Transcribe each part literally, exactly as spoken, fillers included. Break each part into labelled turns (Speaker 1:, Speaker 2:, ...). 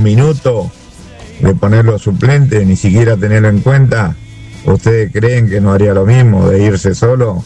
Speaker 1: minutos de ponerlo suplente, ni siquiera tenerlo en cuenta, ¿ustedes creen que no haría lo mismo de irse solo?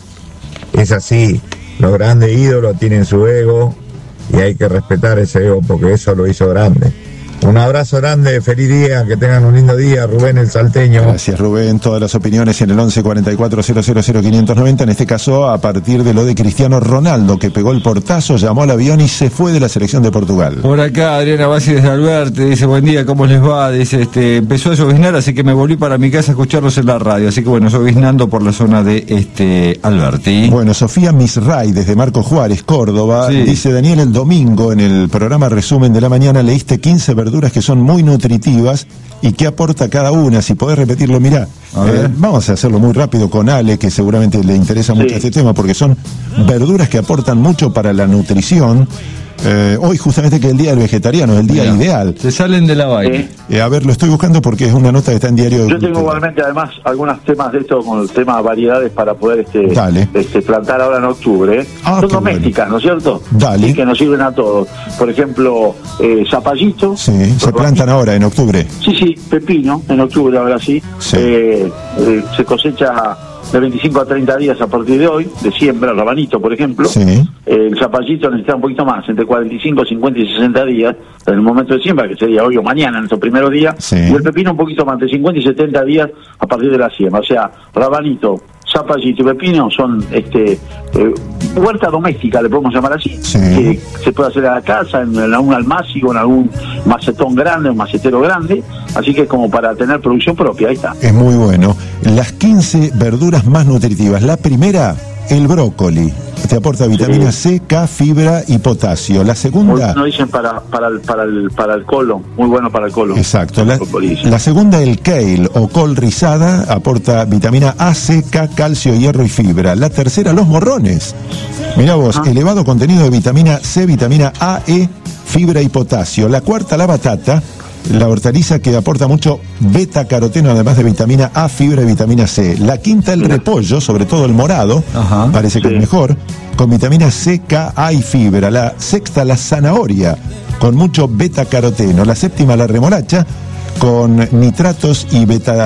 Speaker 1: Es así, los grandes ídolos tienen su ego y hay que respetar ese ego porque eso lo hizo grande. Un abrazo grande, feliz día, que tengan un lindo día, Rubén el Salteño.
Speaker 2: Gracias, Rubén. Todas las opiniones en el once cuarenta y cuatro cero cero cero quinientos noventa, en este caso a partir de lo de Cristiano Ronaldo, que pegó el portazo, llamó al avión y se fue de la selección de Portugal.
Speaker 3: Por acá Adriana Bassi desde Alberti dice, buen día, ¿cómo les va? Dice, este, empezó a lloviznar, así que me volví para mi casa a escucharlos en la radio, así que bueno, lloviznando por la zona de este Alberti.
Speaker 2: Bueno, Sofía Misray desde Marco Juárez, Córdoba, sí. Dice, Daniel, el domingo en el programa Resumen de la Mañana leíste quince verduras que son muy nutritivas y qué aporta cada una. Si podés repetirlo, mirá, eh, vamos a hacerlo muy rápido con Ale, que seguramente le interesa mucho sí. este tema, porque son verduras que aportan mucho para la nutrición. Eh, hoy justamente que es el día del vegetariano, es el día Mira, ideal.
Speaker 3: Se salen de la vaina.
Speaker 2: Sí. Eh, a ver, lo estoy buscando porque es una nota que está en Diario de
Speaker 4: Yo tengo igualmente además algunos temas de esto, con el tema de variedades para poder este,
Speaker 2: Dale.
Speaker 4: este plantar ahora en octubre.
Speaker 2: Ah,
Speaker 4: Son domésticas, bueno. ¿no es cierto?
Speaker 2: Dale.
Speaker 4: Y que nos sirven a todos. Por ejemplo, eh, zapallito.
Speaker 2: Sí, se plantan ahora en octubre.
Speaker 4: Sí, sí, pepino, en octubre ahora sí.
Speaker 2: sí.
Speaker 4: Eh, eh, se cosecha de veinticinco a treinta días a partir de hoy, de siembra, rabanito, por ejemplo.
Speaker 2: Sí.
Speaker 4: Eh, el zapallito necesita un poquito más, entre cuarenta y cinco, cincuenta y sesenta días, en el momento de siembra, que sería hoy o mañana, en estos primeros días.
Speaker 2: Sí.
Speaker 4: Y el pepino un poquito más, entre cincuenta y setenta días a partir de la siembra. O sea, rabanito, zapallito y pepino son este eh, huerta doméstica, le podemos llamar así,
Speaker 2: sí.
Speaker 4: que se puede hacer a la casa, en, en algún almácigo, en algún macetón grande, un macetero grande, así que es como para tener producción propia, ahí está.
Speaker 2: Es muy bueno. Las quince verduras más nutritivas. La primera, el brócoli. Te aporta vitamina sí. C, K, fibra y potasio. La segunda...
Speaker 4: No dicen para, para, el, para, el, para el colon, muy bueno para el colon.
Speaker 2: Exacto. La, la segunda, el kale o col rizada, aporta vitamina A, C, K, calcio, hierro y fibra. La tercera, los morrones. Mirá vos, ah. elevado contenido de vitamina C, vitamina A, E, fibra y potasio. La cuarta, la batata, la hortaliza que aporta mucho beta caroteno, además de vitamina A, fibra y vitamina C. La quinta, el repollo, sobre todo el morado, Ajá, parece que sí. es mejor, con vitamina C, K, A y fibra. La sexta, la zanahoria, con mucho beta caroteno. La séptima, la remolacha, con nitratos y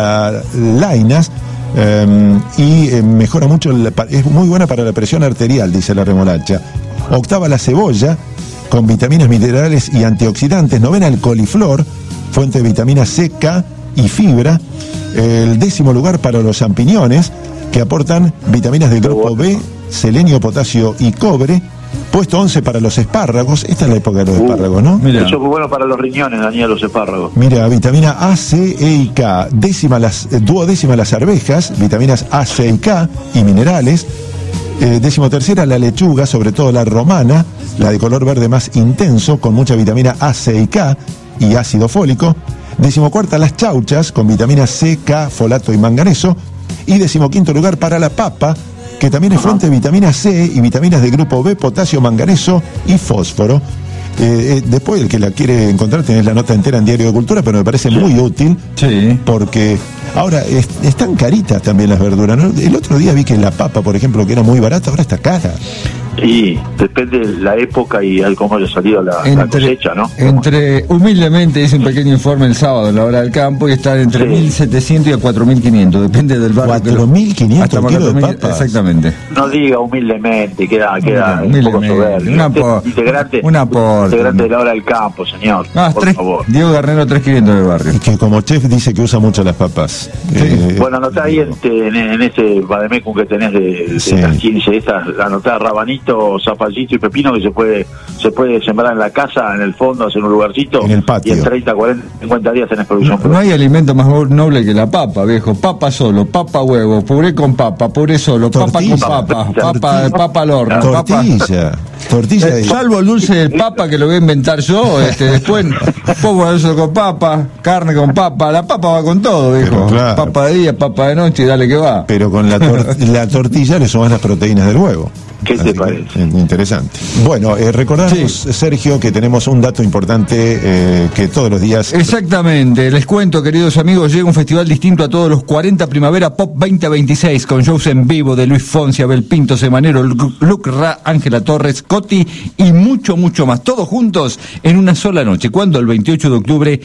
Speaker 2: betalainas, eh, y eh, mejora mucho, la, es muy buena para la presión arterial, dice la remolacha. Octava, la cebolla, con vitaminas, minerales y antioxidantes. Novena, el coliflor, fuente de vitamina C, K y fibra. El décimo lugar para los champiñones, que aportan vitaminas del grupo B, selenio, potasio y cobre. Puesto once para los espárragos. Esta es la época de los uh, espárragos, ¿no?
Speaker 4: Mira. Eso es muy bueno para los riñones, Daniel, los espárragos.
Speaker 2: Mira, vitamina A, C, E y K. Décima las, eh, duodécima las arvejas, vitaminas A, C y K y minerales. Eh, décimo tercera, la lechuga, sobre todo la romana, la de color verde más intenso, con mucha vitamina A, C y K y ácido fólico. Décimo cuarta, las chauchas, con vitamina C, K, folato y manganeso. Y décimo quinto lugar para la papa, que también es fuente de vitamina C y vitaminas de grupo B, potasio, manganeso y fósforo. Eh, eh, después, el que la quiere encontrar, tenés la nota entera en Diario de Cultura, pero me parece sí. muy útil,
Speaker 3: sí.
Speaker 2: porque ahora es, están caritas también las verduras, ¿no? El otro día vi que la papa, por ejemplo, que era muy barata, ahora está cara.
Speaker 4: Y depende de la época y al cómo haya salido la, entre, la cosecha, ¿no?
Speaker 3: Entre, humildemente, hice un pequeño informe el sábado en la hora del campo y están entre sí. mil setecientos y a cuatro mil quinientos, depende del barrio.
Speaker 2: cuatro mil quinientos kilos de papas.
Speaker 3: Exactamente.
Speaker 4: No diga humildemente, queda, queda un poco soberbio.
Speaker 3: Una po,
Speaker 4: integrante,
Speaker 3: una por,
Speaker 4: integrante de la hora del campo, señor.
Speaker 3: Ah, por tres, favor. Diego Garnero, tres mil quinientos del barrio.
Speaker 2: Y que como chef dice que usa mucho las papas.
Speaker 4: Sí. Eh, bueno, anotá ahí en, en, en ese vademecum que tenés de, de sí. las quince, estas, anotá rabanito, zapallito y pepino, que se puede se puede sembrar en la casa, en el fondo, hacer un lugarcito,
Speaker 2: en el patio.
Speaker 4: Y en treinta, cuarenta, cincuenta días tenés producción.
Speaker 3: No, no hay alimento más noble que la papa, viejo. Papa solo, papa huevo, puré con papa, puré solo,
Speaker 2: tortilla,
Speaker 3: papa con papa, papa, papa al horno,
Speaker 2: tortilla,
Speaker 3: papa.
Speaker 2: tortilla.
Speaker 3: Eh, salvo el dulce del papa que lo voy a inventar yo, este, después pongo eso con papa, carne con papa, la papa va con todo, viejo. Claro. Papa de día, papa de noche y dale que va.
Speaker 2: Pero con la, tor la tortilla le sumas las proteínas del huevo.
Speaker 4: ¿Qué te parece?
Speaker 2: Interesante. Bueno, eh, recordamos, sí. Sergio, que tenemos un dato importante eh, que todos los días...
Speaker 3: Exactamente. Les cuento, queridos amigos, llega un festival distinto a todos los cuarenta Primavera Pop veinte veintiséis, con shows en vivo de Luis Fonsi, Abel Pinto, Semanero, Luke Ra, Ángela Torres, Coti y mucho, mucho más. Todos juntos en una sola noche. ¿Cuándo? El veintiocho de octubre